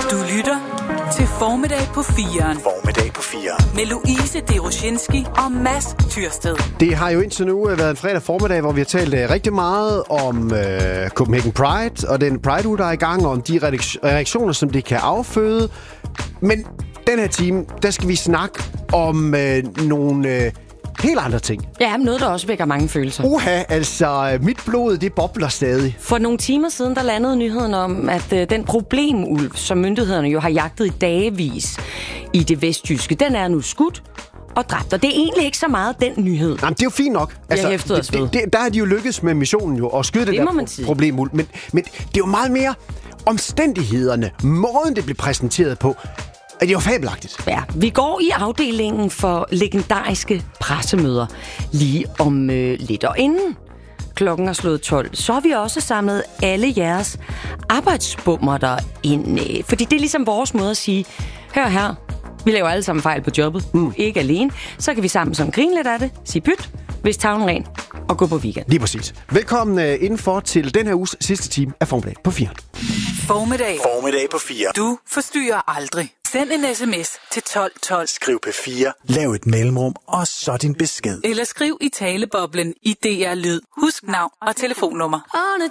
Du lytter til Formiddag på 4'eren. Formiddag på 4'eren. Med Louise Deroshinski og Mads Tyrsted. Det har jo indtil nu været en fredag formiddag, hvor vi har talt rigtig meget om Copenhagen Pride og den Pride-uge, der er i gang, og om de reaktioner, som det kan afføde. Men den her time, der skal vi snakke om nogle helt andre ting. Ja, noget, der også vækker mange følelser. Altså mit blod, det bobler stadig. For nogle timer siden, der landede nyheden om, at den problemulv, som myndighederne jo har jagtet i dagevis i det vestjyske, den er nu skudt og dræbt. Og det er egentlig ikke så meget den nyhed. Jamen, det er jo fint nok. Der er de jo lykkedes med missionen jo, at skyde det der problemulv. Men det er jo meget mere omstændighederne, måden det blev præsenteret på. Det er jo fabelagtigt. Ja, vi går i afdelingen for legendariske pressemøder lige om lidt. Og inden klokken er slået 12, så har vi også samlet alle jeres arbejdsbummer der ind. Fordi det er ligesom vores måde at sige, hør her, vi laver alle sammen fejl på jobbet, ikke alene. Så kan vi sammen sådan grine lidt af det, sige pyt, hvis tavlen ren og gå på weekend. Lige præcis. Velkommen indenfor til den her uges sidste time af Formiddag på 4. Formiddag på 4. Du forstyrrer aldrig. Send en sms til 1212. Skriv P4, lav et mellemrum, og så din besked. Eller skriv i taleboblen i DR Lyd. Husk navn og telefonnummer.